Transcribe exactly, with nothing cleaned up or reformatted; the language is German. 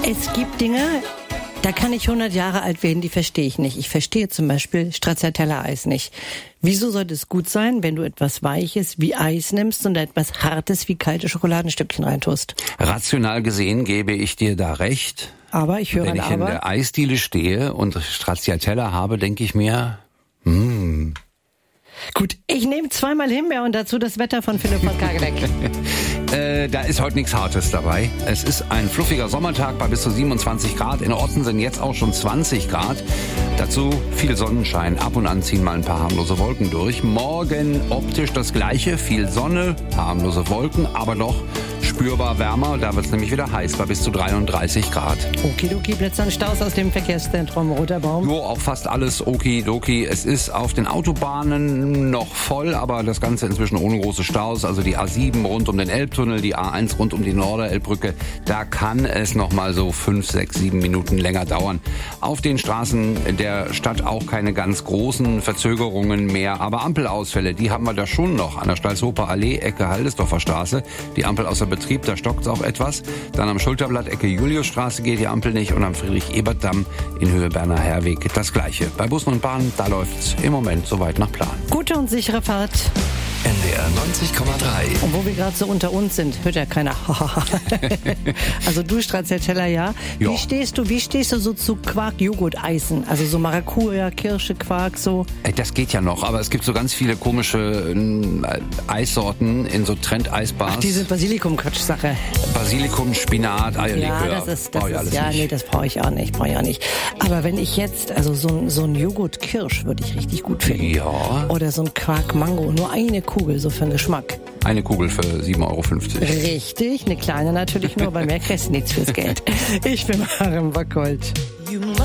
Es gibt Dinge, da kann ich hundert Jahre alt werden, die verstehe ich nicht. Ich verstehe zum Beispiel Stracciatella-Eis nicht. Wieso sollte es gut sein, wenn du etwas Weiches wie Eis nimmst und etwas Hartes wie kalte Schokoladenstückchen reintust? Rational gesehen gebe ich dir da recht. Aber ich höre Wenn ein ich in Aber. der Eisdiele stehe und Stracciatella habe, denke ich mir, hm. Gut, ich nehme zweimal Himbeer und dazu das Wetter von Philipp von Kagedeck. äh, da ist heute nichts Hartes dabei. Es ist ein fluffiger Sommertag bei bis zu siebenundzwanzig Grad. In Orten sind jetzt auch schon zwanzig Grad. Dazu viel Sonnenschein. Ab und an ziehen mal ein paar harmlose Wolken durch. Morgen optisch das Gleiche. Viel Sonne, harmlose Wolken, aber doch spürbar wärmer. Da wird es nämlich wieder heiß bei bis zu dreiunddreißig Grad. Okidoki, Blitzer und Staus aus dem Verkehrszentrum Roter Baum. Jo, auch fast alles okidoki. Es ist auf den Autobahnen noch voll, aber das Ganze inzwischen ohne große Staus. Also die A sieben rund um den Elbtunnel, die A eins rund um die Norderelbbrücke. Da kann es noch mal so fünf, sechs, sieben Minuten länger dauern. Auf den Straßen der Stadt auch keine ganz großen Verzögerungen mehr. Aber Ampelausfälle, die haben wir da schon noch. An der Stalzhofer Allee, Ecke Haldesdorfer Straße. Die Ampel außer Betrieb, da stockt es auch etwas. Dann am Schulterblatt, Ecke Juliusstraße geht die Ampel nicht. Und am Friedrich-Ebert-Damm in Höhe Berner Herweg das Gleiche. Bei Bussen und Bahnen, da läuft's im Moment soweit nach Plan. Gute und sichere Fahrt. N D R neunzig Komma drei. Und wo wir gerade so unter uns sind, hört ja keiner. Also du, Stracciatella, ja. Ja. Wie stehst du, wie stehst du so zu Quark-Joghurt-Eisen? Also so Maracuja, Kirsche, Quark, so. Das geht ja noch, aber es gibt so ganz viele komische äh, Eissorten in so Trend-Eisbars. Ach, diese Basilikum-Quatsch-Sache. Basilikum, Spinat, Eierlikör. Ja, das ist, das Brauch ich ist, alles ja, nicht. nee, das brauche ich auch nicht, brauche ich auch nicht. Aber wenn ich jetzt, also so ein, so ein Joghurt-Kirsch würde ich richtig gut finden. Ja. Oder so ein Quark-Mango, nur eine Kugel, so für den Geschmack. Eine Kugel für sieben Euro fünfzig. Richtig, eine kleine natürlich nur, weil mehr kriegst du nichts fürs Geld. Ich bin Harem Wackold.